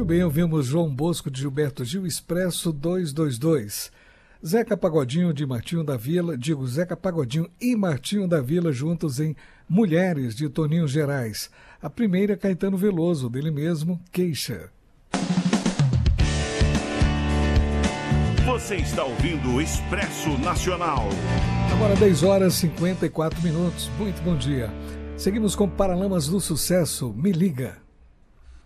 Muito bem, ouvimos João Bosco de Gilberto Gil, Expresso 222. Zeca Pagodinho de Martinho da Vila, Zeca Pagodinho e Martinho da Vila juntos em Mulheres de Toninho Gerais. A primeira, Caetano Veloso, dele mesmo, Queixa. Você está ouvindo o Expresso Nacional. Agora 10 horas e 54 minutos. Muito bom dia. Seguimos com Paralamas do Sucesso. Me liga.